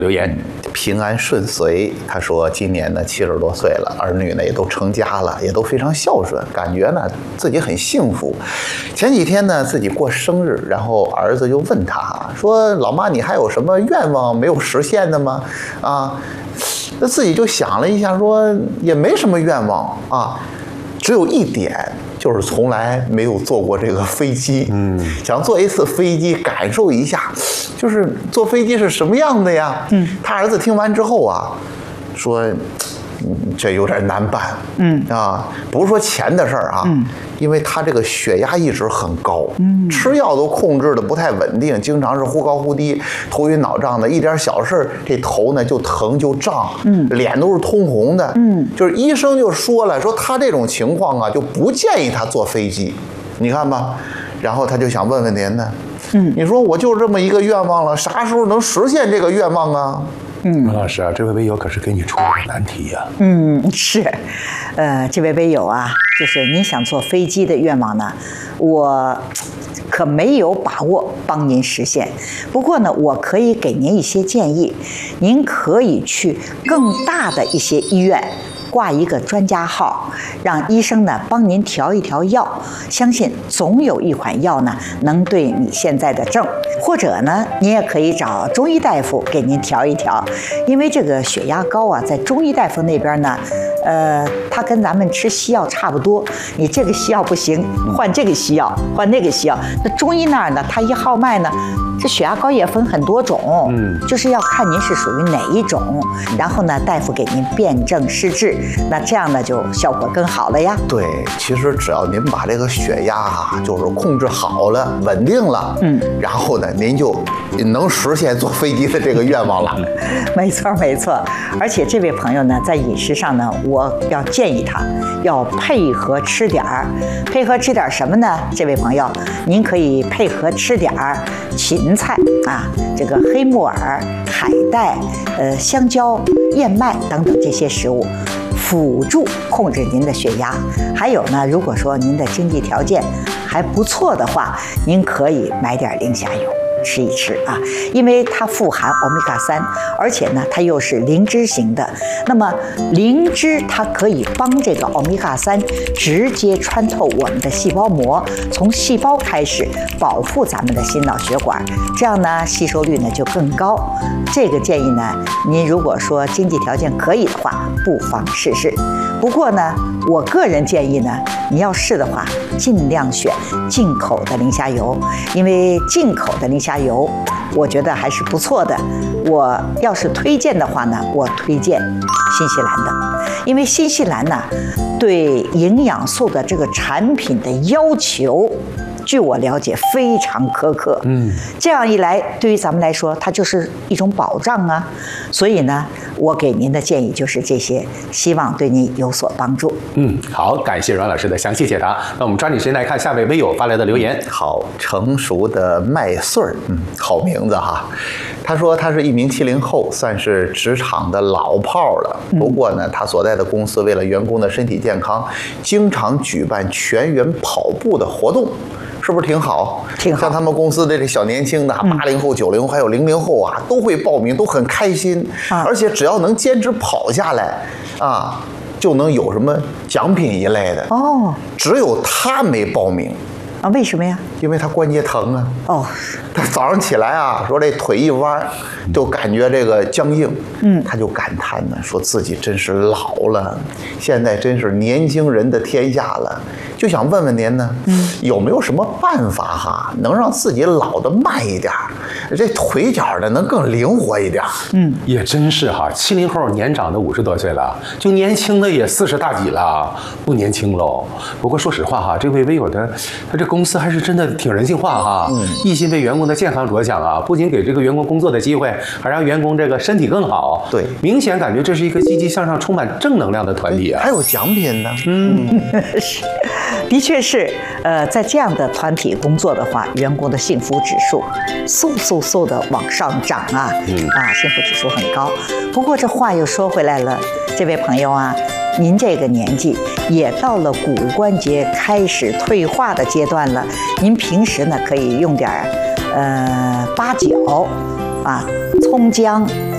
留言。 平安顺遂，他说今年呢70多岁了，儿女呢也都成家了，也都非常孝顺，感觉呢自己很幸福。前几天呢自己过生日，然后儿子就问他说：“老妈，你还有什么愿望没有实现的吗？”啊，那自己就想了一下，说也没什么愿望啊，只有一点。就是从来没有坐过这个飞机，想坐一次飞机，感受一下，就是坐飞机是什么样的呀？他儿子听完之后啊，说，这有点难办，不是说钱的事儿啊，因为他这个血压一直很高，吃药都控制的不太稳定，经常是忽高忽低，头晕脑胀的，一点小事这头呢就疼就胀，脸都是通红的，就是医生就说了，说他这种情况啊就不建议他坐飞机，你看吧，然后他就想问问您呢，你说我就这么一个愿望了，啥时候能实现这个愿望啊？ 马老师啊，这位微友可是给你出了个难题呀。 是，这位微友啊，就是您想坐飞机的愿望呢，我可没有把握帮您实现。不过呢，我可以给您一些建议，您可以去更大的一些医院挂一个专家号，让医生呢帮您调一调药，相信总有一款药呢能对你现在的症，或者呢你也可以找中医大夫给您调一调，因为这个血压高啊，在中医大夫那边呢，它跟咱们吃西药差不多，你这个西药不行，换这个西药，换那个西药。那中医那儿呢，它一号脉呢，这血压高也分很多种，就是要看您是属于哪一种，然后呢，大夫给您辨证施治，那这样呢就效果更好了呀。 对，其实只要您把这个血压就是控制好了、稳定了，然后呢，您就能实现坐飞机的这个愿望了。 没错，没错。而且这位朋友呢，在饮食上呢，我要建议他要配合吃点儿，配合吃点什么呢？这位朋友，您可以配合吃点儿芹菜啊，这个黑木耳、海带、香蕉、燕麦等等这些食物，辅助控制您的血压。还有呢，如果说您的经济条件还不错的话，您可以买点磷虾油吃一吃啊，因为它富含欧米伽3，而且呢，它又是灵芝型的。那么灵芝它可以帮这个欧米伽3直接穿透我们的细胞膜，从细胞开始保护咱们的心脑血管，这样呢吸收率呢就更高。这个建议呢，您如果说经济条件可以的话，不妨试试。不过呢，我个人建议呢，你要试的话，尽量选进口的磷虾油，因为进口的磷虾油，我觉得还是不错的。我要是推荐的话呢，我推荐新西兰的，因为新西兰呢，对营养素的这个产品的要求，据我了解非常苛刻。这样一来，对于咱们来说，它就是一种保障啊。所以呢，我给您的建议就是这些，希望对您有所帮助。 好，感谢阮老师的详细解答。那我们抓紧时间来看下位微友发来的留言。 好，成熟的麦穗儿，好名字哈。他说他是一名70后，算是职场的老炮了。不过呢，他所在的公司为了员工的身体健康，经常举办全员跑步的活动。是不是挺好？ 挺好。 像他们公司的这小年轻的80后、90后还有00后啊，都会报名，都很开心。而且只要能坚持跑下来啊，就能有什么奖品一类的。只有他没报名啊？为什么呀？ 因为他关节疼啊。他早上起来啊，说这腿一弯，就感觉这个僵硬。他就感叹呢，说自己真是老了，现在真是年轻人的天下了。就想问问您呢，有没有什么办法能让自己老得慢一点，这腿脚呢能更灵活一点？ 也真是70后年长的50多岁了，就年轻的也40大几了，不年轻喽。不过说实话这位微友的他这公司还是真的挺人性化一心为员工的健康着想不仅给这个员工工作的机会，还让员工这个身体更好。 对， 明显感觉这是一个积极向上、充满正能量的团体啊。 还有奖品呢。 是。的确是，在这样的团体工作的话，员工的幸福指数嗖的往上涨幸福指数很高。不过这话又说回来了，这位朋友啊，您这个年纪也到了骨关节开始退化的阶段了，您平时呢可以用点八角葱姜